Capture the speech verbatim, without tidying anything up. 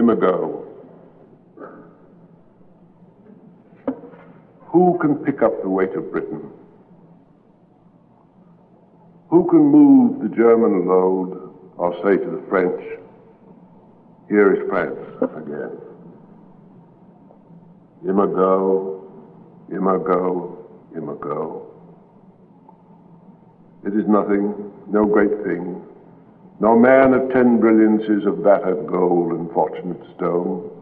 Imago. Who can pick up the weight of Britain? Who can move the German load or say to the French, here is France again? Imago, Imago, Imago. It is nothing, no great thing, no man of ten brilliancies of battered gold and fortunate stone.